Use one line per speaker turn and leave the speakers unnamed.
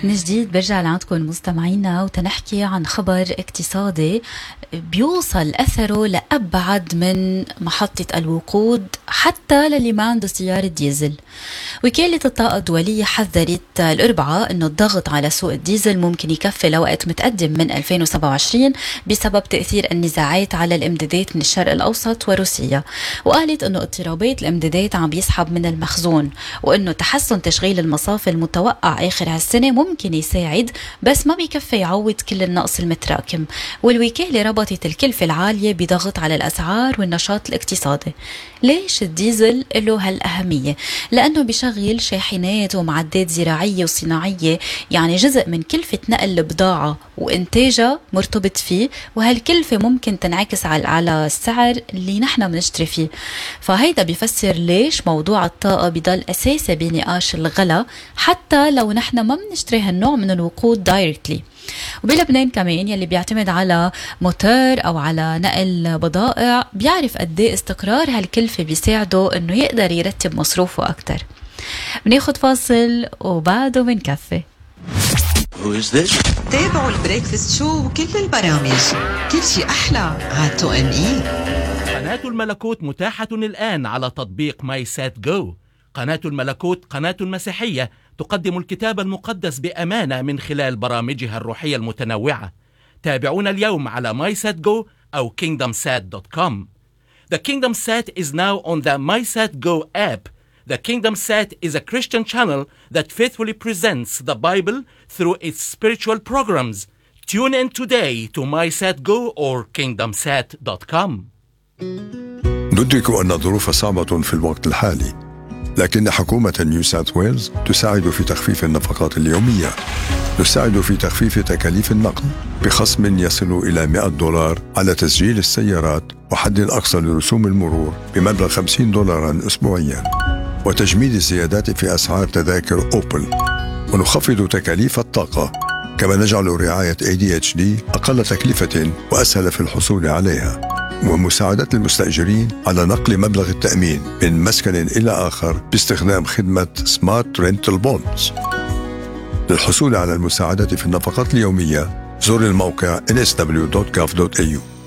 من جديد برجع لعندكم مستمعينا وتنحكي عن خبر اقتصادي بيوصل أثره لأبعد من محطة الوقود حتى للي ما عنده سيارة ديزل. وكالة الطاقة الدولية حذرت الأربعاء أنه الضغط على سوق الديزل ممكن يكفي لوقت متقدم من 2027 بسبب تأثير النزاعات على الامدادات من الشرق الأوسط وروسيا. وقالت أنه اضطرابات الامدادات عم بيسحب من المخزون، وأنه تحسن تشغيل المصافي المتوقع آخر هالسنة ممكن يساعد، بس ما بيكفي يعوض كل النقص المتراكم. والوكالة ربطت الكلفة العالية بضغط على الأسعار والنشاط الاقتصادي. ليش الديزل له هالأهمية؟ لأنه بيشغل شاحنات ومعدات زراعية وصناعية، يعني جزء من كلفة نقل البضاعة وإنتاجها مرتبط فيه، وهالكلفة ممكن تنعكس على السعر اللي نحن بنشتري فيه. فهيدا بيفسر ليش موضوع الطاقة بيضل أساسي بنقاش الغلا حتى لو نحن ما بنشتري هالنوع من الوقود دايركتلي. وبلبنان كمان يلي بيعتمد على موتور أو على نقل بضائع بيعرف قديه استقرار هالكلفة بيساعده إنه يقدر يرتب مصروفه أكتر. بناخد فاصل وبعده بنكفي.
تابعوا البريكفاست شو وكل البرامج، كل شي أحلى على 2ME.
قناة الملكوت متاحة الآن على تطبيق ماي سات جو. قناة الملكوت قناة مسيحية تقدم الكتاب المقدس بأمانة من خلال برامجها الروحية المتنوعة. تابعونا اليوم على MySatGo أو KingdomSat.com. The Kingdom Sat is now on the MySatGo app. The Kingdom Sat is a Christian channel that faithfully presents the Bible through its spiritual programs. Tune in today to MySatGo or KingdomSat.com.
ندرك أن الظروف صعبة في الوقت الحالي، لكن حكومة نيو ساوث ويلز تساعد في تخفيف النفقات اليومية. تساعد في تخفيف تكاليف النقل بخصم يصل إلى $100 على تسجيل السيارات، وحد أقصى لرسوم المرور بمبلغ $50 أسبوعيا، وتجميد الزيادات في أسعار تذاكر أوبل. ونخفض تكاليف الطاقة، كما نجعل رعاية ADHD أقل تكلفة وأسهل في الحصول عليها، ومساعدة المستأجرين على نقل مبلغ التأمين من مسكن إلى آخر باستخدام خدمة سمارت رينتال بونز. للحصول على المساعدة في النفقات اليومية زور الموقع nsw.gov.au.